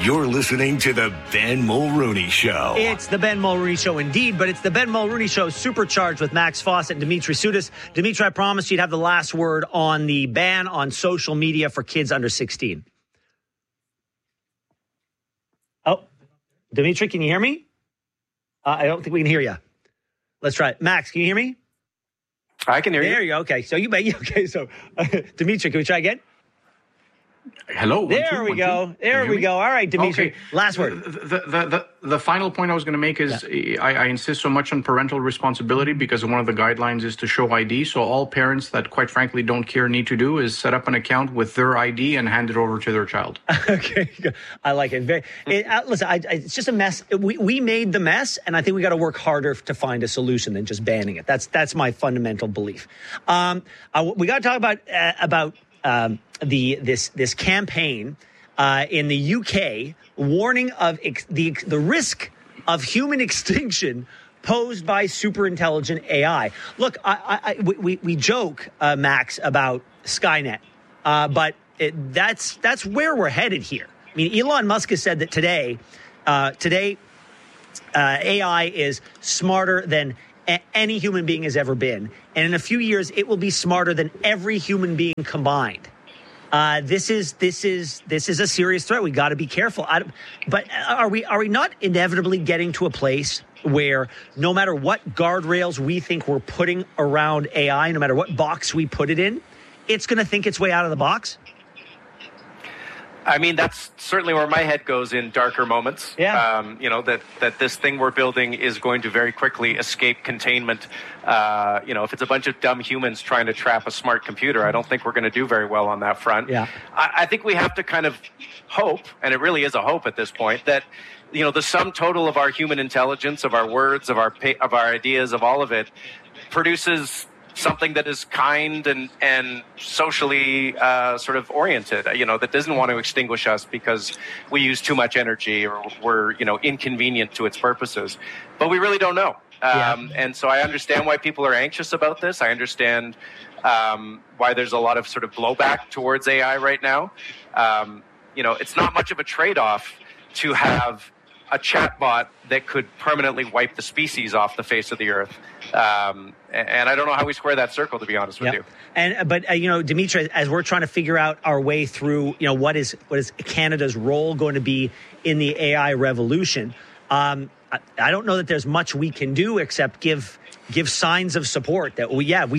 You're listening to the Ben Mulrooney Show. It's the Ben Mulrooney Show indeed, but it's the Ben Mulrooney Show supercharged with Max Fawcett and Dimitri Soudis. Dimitri, I promised you'd have the last word on the ban on social media for kids under 16. Oh, Dimitri, can you hear me? I don't think we can hear you. Let's try it. Max, can you hear me? I can hear you. There you go. Okay, so Dimitri, can we try again? Hello. There we go. There we go. All right, Dimitri. Okay. Last word. The final point I was going to make is I insist so much on parental responsibility because one of the guidelines is to show ID. So all parents that, quite frankly, don't care need to do is set up an account with their ID and hand it over to their child. Okay. I like it. Listen, it's just a mess. We made the mess, and I think we got to work harder to find a solution than just banning it. That's my fundamental belief. We got to talk about this campaign in the UK warning of the risk of human extinction posed by superintelligent AI. Look, we joke, Max, about Skynet, but that's where we're headed here. I mean, Elon Musk has said that today, AI is smarter than any human being has ever been, and in a few years, it will be smarter than every human being combined. This is a serious threat. We got to be careful. But are we not inevitably getting to a place where no matter what guardrails we think we're putting around AI, no matter what box we put it in, it's going to think its way out of the box? I mean, that's certainly where my head goes in darker moments. Yeah. That this thing we're building is going to very quickly escape containment. If it's a bunch of dumb humans trying to trap a smart computer, I don't think we're going to do very well on that front. Yeah. I think we have to kind of hope, and it really is a hope at this point, that the sum total of our human intelligence, of our words, of our ideas, of all of it, produces something that is kind and socially sort of oriented, that doesn't want to extinguish us because we use too much energy or we're, inconvenient to its purposes. But we really don't know. And so I understand why people are anxious about this. I understand why there's a lot of sort of blowback towards AI right now. It's not much of a trade-off to have a chatbot that could permanently wipe the species off the face of the earth. And I don't know how we square that circle, to be honest with you. But Dimitri, as we're trying to figure out our way through, what is Canada's role going to be in the AI revolution, I don't know that there's much we can do except give signs of support that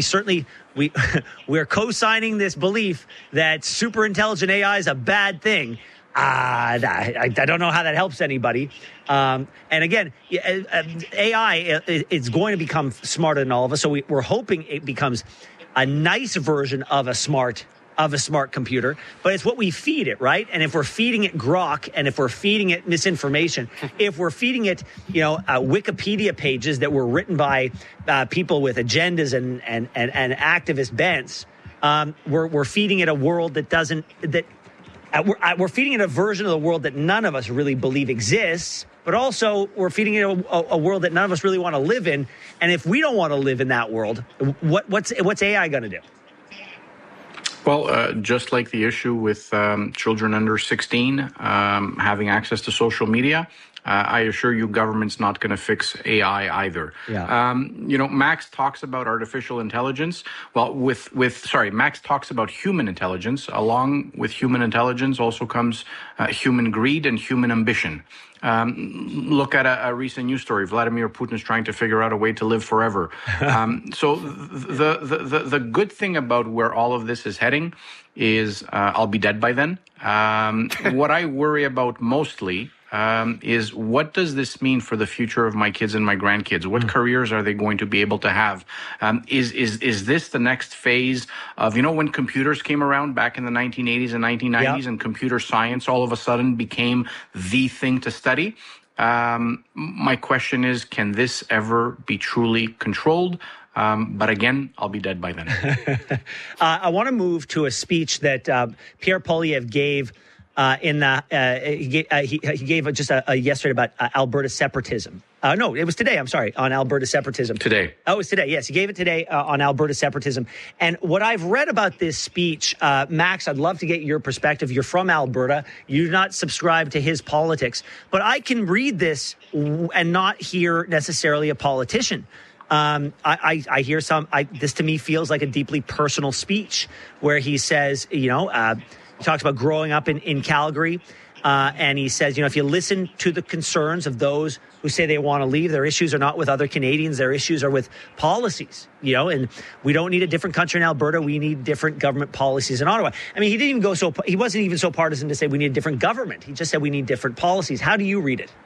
we're co-signing this belief that superintelligent AI is a bad thing. I don't know how that helps anybody. And again, AI is going to become smarter than all of us. So we're hoping it becomes a nice version of a smart computer. But it's what we feed it, right? And if we're feeding it grok, and if we're feeding it misinformation, if we're feeding it, Wikipedia pages that were written by people with agendas and activist bents, we're feeding it a world that doesn't we're feeding it a version of the world that none of us really believe exists, but also we're feeding it a world that none of us really want to live in. And if we don't want to live in that world, what's AI going to do? Well, just like the issue with children under 16 having access to social media, I assure you government's not going to fix AI either. Yeah. Max talks about artificial intelligence. Well, Max talks about human intelligence. Along with human intelligence also comes human greed and human ambition. Look at a recent news story. Vladimir Putin is trying to figure out a way to live forever. So the good thing about where all of this is heading is I'll be dead by then. What I worry about mostly is what does this mean for the future of my kids and my grandkids? What careers are they going to be able to have? Is this the next phase of, when computers came around back in the 1980s and 1990s and computer science all of a sudden became the thing to study? My question is, can this ever be truly controlled? But again, I'll be dead by then. I want to move to a speech that Pierre Poilievre gave he gave just yesterday about Alberta separatism. No, it was today. I'm sorry, on Alberta separatism. Today. Oh, it was today. Yes, he gave it today on Alberta separatism. And what I've read about this speech, Max, I'd love to get your perspective. You're from Alberta. You do not subscribe to his politics. But I can read this and not hear necessarily a politician. I hear this to me feels like a deeply personal speech where he says, he talks about growing up in Calgary. And he says, if you listen to the concerns of those who say they want to leave, their issues are not with other Canadians. Their issues are with policies, and we don't need a different country in Alberta. We need different government policies in Ottawa. I mean, he wasn't even so partisan to say we need a different government. He just said we need different policies. How do you read it?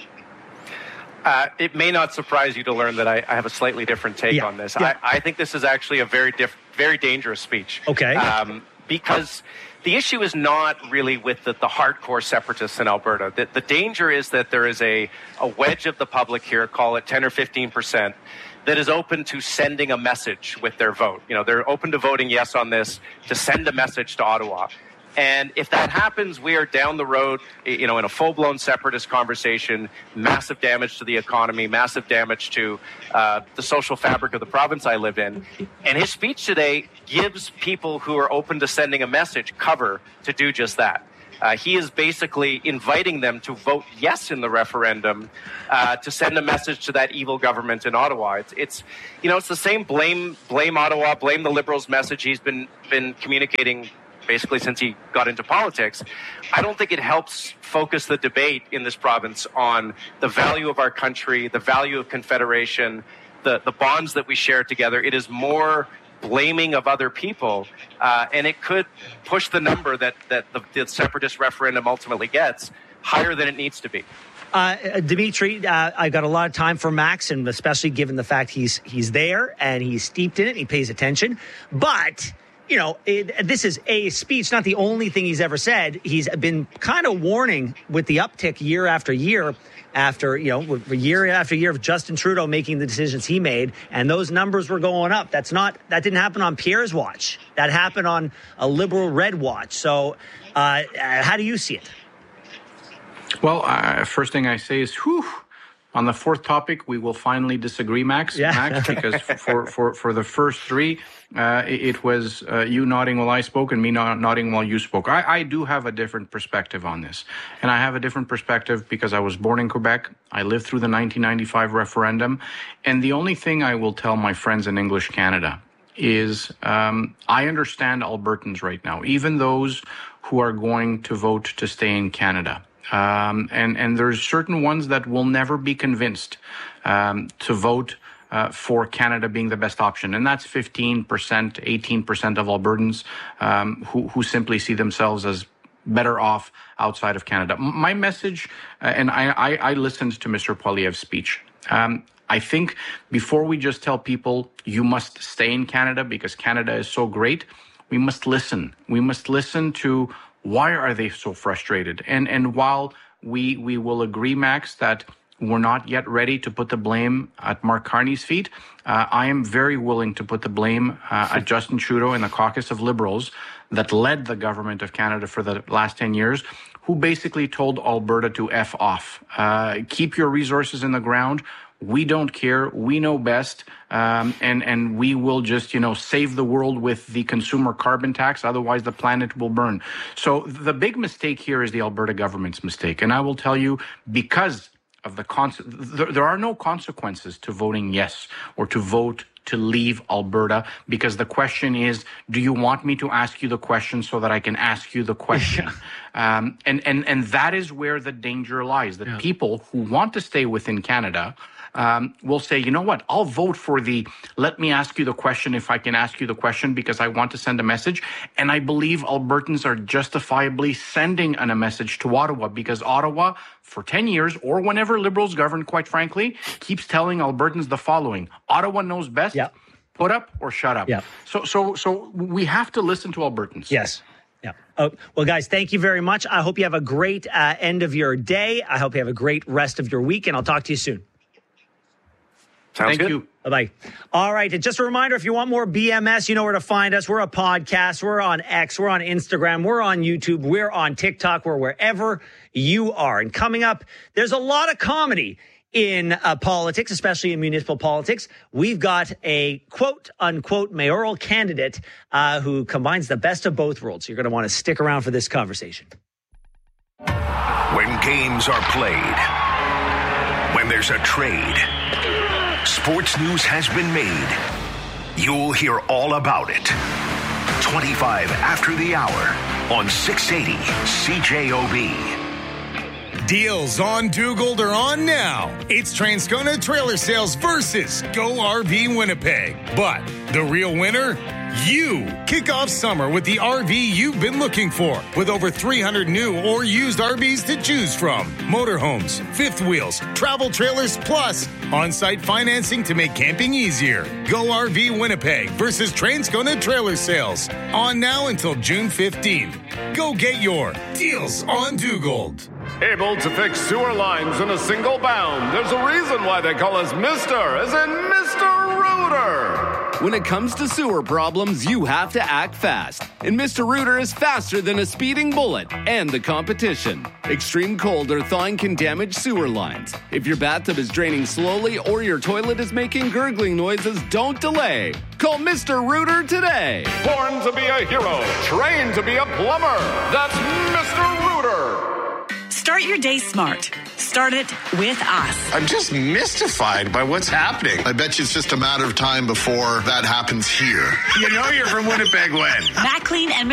It may not surprise you to learn that I have a slightly different take on this. Yeah. I think this is actually a very dangerous speech. Okay. Because the issue is not really with the hardcore separatists in Alberta. The danger is that there is a wedge of the public here, call it 10 or 15%, that is open to sending a message with their vote. They're open to voting yes on this to send a message to Ottawa. And if that happens, we are down the road, in a full-blown separatist conversation, massive damage to the economy, massive damage to the social fabric of the province I live in. And his speech today gives people who are open to sending a message cover to do just that. He is basically inviting them to vote yes in the referendum to send a message to that evil government in Ottawa. It's the same blame Ottawa, blame the Liberals message he's been communicating basically since he got into politics. I don't think it helps focus the debate in this province on the value of our country, the value of Confederation, the bonds that we share together. It is more blaming of other people, and it could push the number that the separatist referendum ultimately gets higher than it needs to be. Dimitri, I've got a lot of time for Max, and especially given the fact he's there and he's steeped in it, and he pays attention. But this is a speech, not the only thing he's ever said. He's been kind of warning with the uptick year after year after year of Justin Trudeau making the decisions he made, and those numbers were going up. That didn't happen on Pierre's watch. That happened on a Liberal Red watch. So how do you see it? Well, first thing I say is, whew. On the fourth topic, we will finally disagree, Max. Yeah. Max, because for the first three, it was you nodding while I spoke and me nodding while you spoke. I do have a different perspective on this. And I have a different perspective because I was born in Quebec. I lived through the 1995 referendum. And the only thing I will tell my friends in English Canada is I understand Albertans right now, even those who are going to vote to stay in Canada. And there's certain ones that will never be convinced to vote for Canada being the best option. And that's 15%, 18% of Albertans who simply see themselves as better off outside of Canada. My message, and I listened to Mr. Poilievre's speech. I think before we just tell people you must stay in Canada because Canada is so great, we must listen. We must listen to why are they so frustrated? And while we will agree, Max, that we're not yet ready to put the blame at Mark Carney's feet, I am very willing to put the blame at Justin Trudeau and the caucus of Liberals that led the government of Canada for the last 10 years, who basically told Alberta to F off. Keep your resources in the ground. We don't care. We know best. And we will just, save the world with the consumer carbon tax. Otherwise, the planet will burn. So the big mistake here is the Alberta government's mistake. And I will tell you, because of there are no consequences to voting yes or to vote to leave Alberta, because the question is, do you want me to ask you the question so that I can ask you the question? And that is where the danger lies. That people who want to stay within Canada will say, you know what, I'll vote for let me ask you the question if I can ask you the question because I want to send a message. And I believe Albertans are justifiably sending a message to Ottawa because Ottawa, for 10 years, or whenever Liberals govern, quite frankly, keeps telling Albertans the following: Ottawa knows best. Yep. Put up or shut up. Yep. So we have to listen to Albertans. Yes. Yeah. Well, guys, thank you very much. I hope you have a great end of your day. I hope you have a great rest of your week, and I'll talk to you soon. Sounds Thank good. you. Bye-bye. All right. And just a reminder, if you want more BMS, you know where to find us. We're a podcast. We're on X. We're on Instagram. We're on YouTube. We're on TikTok. We're wherever you are. And coming up, there's a lot of comedy in politics, especially in municipal politics. We've got a quote-unquote mayoral candidate who combines the best of both worlds. You're going to want to stick around for this conversation. When games are played, when there's a trade, sports news has been made. You'll hear all about it. 25 after the hour on 680 CJOB. Deals on Dugald are on now. It's Transcona Trailer Sales versus Go RV Winnipeg. But the real winner? You. Kick off summer with the RV you've been looking for, with over 300 new or used RVs to choose from. Motorhomes, fifth wheels, travel trailers, plus on-site financing to make camping easier. Go RV Winnipeg versus Transcona Trailer Sales. On now until June 15th. Go get your Deals on Dugald. Able to fix sewer lines in a single bound. There's a reason why they call us Mr. as in Mr. Rooter. When it comes to sewer problems, you have to act fast. And Mr. Rooter is faster than a speeding bullet and the competition. Extreme cold or thawing can damage sewer lines. If your bathtub is draining slowly or your toilet is making gurgling noises, don't delay. Call Mr. Rooter today. Born to be a hero, trained to be a plumber. That's Mr. Rooter. Start your day smart. Start it with us. I'm just mystified by what's happening. I bet you it's just a matter of time before that happens here. You know you're from Winnipeg when? Matt Clean and